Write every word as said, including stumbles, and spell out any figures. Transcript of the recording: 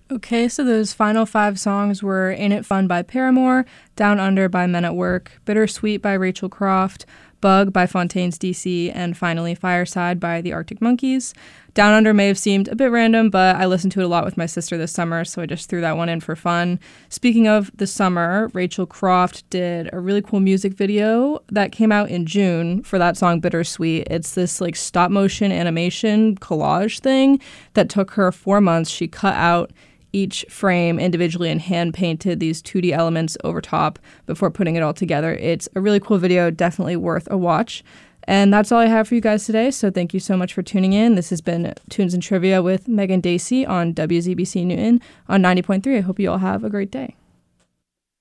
Okay, so those final five songs were Ain't It Fun by Paramore, Down Under by Men at Work, Bittersweet by Rachel Croft, Bug by Fontaines D C, and finally Fireside by the Arctic Monkeys. Down Under may have seemed a bit random, but I listened to it a lot with my sister this summer, so I just threw that one in for fun. Speaking of the summer, Rachel Croft did a really cool music video that came out in June for that song Bittersweet. It's this like stop motion animation collage thing that took her four months. She cut out each frame individually and hand painted these two D elements over top before putting it all together. It's a really cool video, definitely worth a watch. And that's all I have for you guys today, so thank you so much for tuning in. This has been Tunes and Trivia with Megan Dacey on W Z B C Newton on ninety point three. I hope you all have a great day.